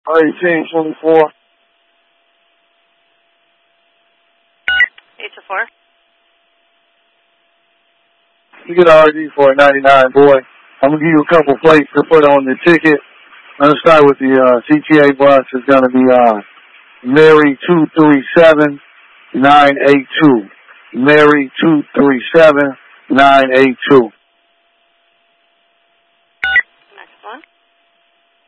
1824. 824. You get an RD for a 99, boy. I'm going to give you a couple plates to put on the ticket. I'm going to start with the CTA bus. It's going to be Mary 237982. Mary 237982.